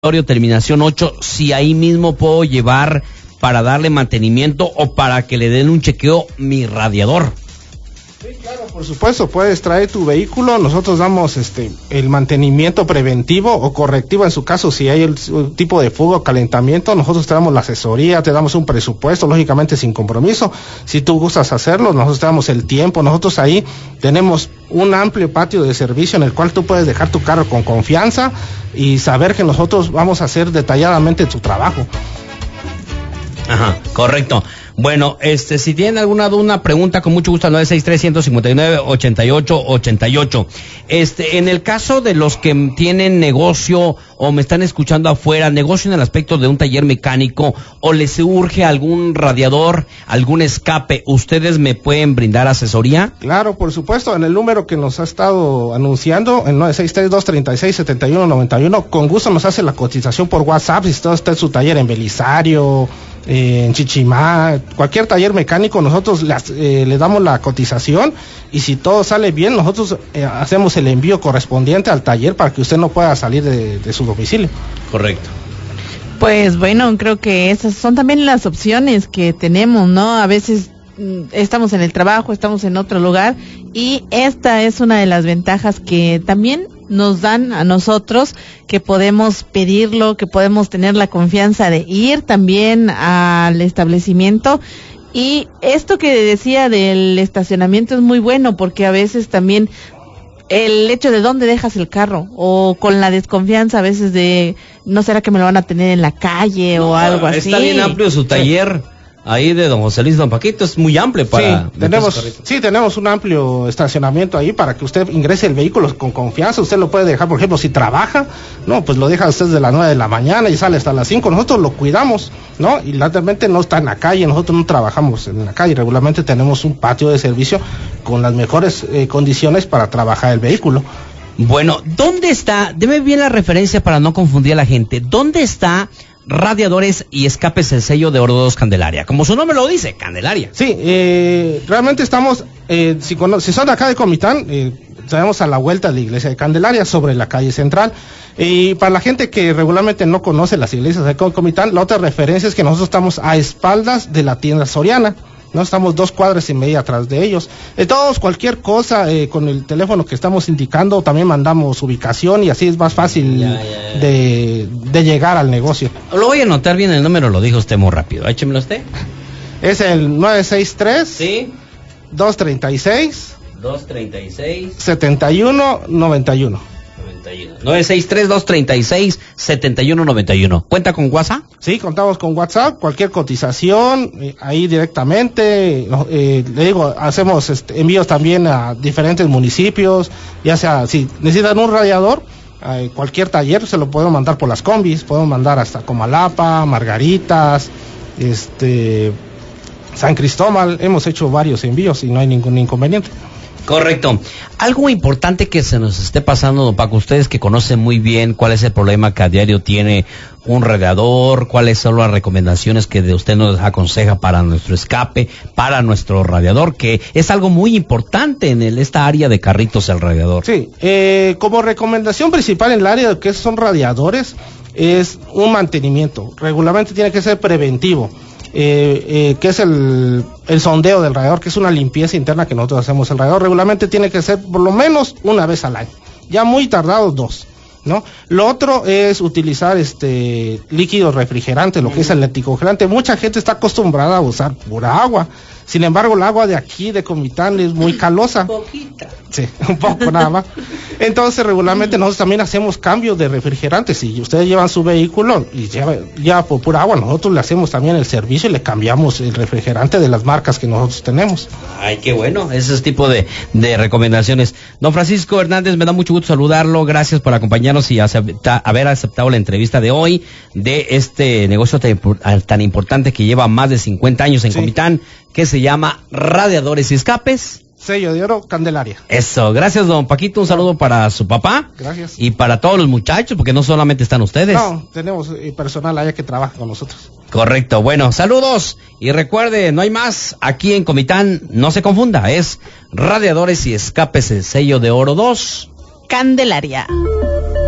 terminación 8, si ahí mismo puedo llevar para darle mantenimiento o para que le den un chequeo mi radiador. Sí, claro, por supuesto, puedes traer tu vehículo, nosotros damos el mantenimiento preventivo o correctivo en su caso, si hay el tipo de fuga o calentamiento, nosotros te damos la asesoría, te damos un presupuesto, lógicamente sin compromiso, si tú gustas hacerlo, nosotros te damos el tiempo, nosotros ahí tenemos un amplio patio de servicio en el cual tú puedes dejar tu carro con confianza y saber que nosotros vamos a hacer detalladamente tu trabajo. Ajá, correcto. Bueno, si tienen alguna pregunta, con mucho gusto al 963-159-8888. En el caso de los que tienen negocio o me están escuchando afuera, negocio en el aspecto de un taller mecánico o les urge algún radiador, algún escape, ¿ustedes me pueden brindar asesoría? Claro, por supuesto, en el número que nos ha estado anunciando, en 963-236-7191, con gusto nos hace la cotización por WhatsApp, si todo está en su taller en Belisario, en Chichimá, cualquier taller mecánico, nosotros le damos la cotización y si todo sale bien, nosotros hacemos el envío correspondiente al taller para que usted no pueda salir de su domicilio. Correcto. Pues bueno, creo que esas son también las opciones que tenemos, ¿no? A veces estamos en el trabajo, estamos en otro lugar y esta es una de las ventajas que también nos dan a nosotros, que podemos pedirlo, que podemos tener la confianza de ir también al establecimiento. Y esto que decía del estacionamiento es muy bueno, porque a veces también el hecho de dónde dejas el carro, o con la desconfianza a veces de, ¿no será que me lo van a tener en la calle o algo así? Está bien amplio su taller. Ahí de don José Luis, don Paquito, es muy amplio para... tenemos un amplio estacionamiento ahí para que usted ingrese el vehículo con confianza. Usted lo puede dejar, por ejemplo, si trabaja, no, pues lo deja usted de las 9 de la mañana y sale hasta las 5. Nosotros lo cuidamos, ¿no? Y realmente no está en la calle, nosotros no trabajamos en la calle. Regularmente tenemos un patio de servicio con las mejores condiciones para trabajar el vehículo. Bueno, ¿dónde está? Deme bien la referencia para no confundir a la gente. ¿Dónde está Radiadores y Escapes el sello de Oro 2 Candelaria? Como su nombre lo dice, Candelaria. Sí, realmente estamos, si son de acá de Comitán, tenemos a la vuelta de la iglesia de Candelaria, sobre la calle central. Y para la gente que regularmente no conoce las iglesias de Comitán, la otra referencia es que nosotros estamos a espaldas de la tienda Soriana. No estamos 2 cuadras y media atrás de ellos. Todos, cualquier cosa, con el teléfono que estamos indicando, también mandamos ubicación y así es más fácil de llegar al negocio. Lo voy a anotar bien el número, lo dijo usted muy rápido. Échemelo usted. Es el 963 ¿sí? 236 7191. 963-236-7191. ¿Cuenta con WhatsApp? Sí, contamos con WhatsApp, cualquier cotización, ahí directamente, le digo, hacemos envíos también a diferentes municipios, ya sea, si necesitan un radiador, cualquier taller se lo podemos mandar por las combis, podemos mandar hasta Comalapa, Margaritas, San Cristóbal, hemos hecho varios envíos y no hay ningún inconveniente. Correcto. Algo importante que se nos esté pasando, don Paco, ustedes que conocen muy bien cuál es el problema que a diario tiene un radiador, cuáles son las recomendaciones que de usted nos aconseja para nuestro escape, para nuestro radiador, que es algo muy importante en esta área de carritos, el radiador. Sí, como recomendación principal en el área de que son radiadores, es un mantenimiento. Regularmente tiene que ser preventivo. Que es el sondeo del radiador, que es una limpieza interna que nosotros hacemos el radiador. Regularmente tiene que ser por lo menos una vez al año, ya muy tardado 2, ¿no? Lo otro es utilizar líquidos refrigerantes, lo que es el leticongelante. Mucha gente está acostumbrada a usar pura agua, sin embargo el agua de aquí de Comitán es muy calosa. Poquita. Sí, un poco nada más. Entonces regularmente nosotros también hacemos cambios de refrigerantes. Si ustedes llevan su vehículo y lleva por pura agua, nosotros le hacemos también el servicio y le cambiamos el refrigerante de las marcas que nosotros tenemos. Ay, qué bueno, ese tipo de recomendaciones. Don Francisco Hernández, me da mucho gusto saludarlo, gracias por acompañarnos y haber aceptado la entrevista de hoy, de este negocio tan importante que lleva más de 50 años en Comitán, que se llama Radiadores y Escapes. Sello de Oro Candelaria. Eso, gracias don Paquito, un saludo para su papá. Gracias. Y para todos los muchachos, porque no solamente están ustedes. No, tenemos personal allá que trabaja con nosotros. Correcto, bueno, saludos. Y recuerde, no hay más, aquí en Comitán, no se confunda, es Radiadores y Escapes, el sello de Oro 2 Candelaria.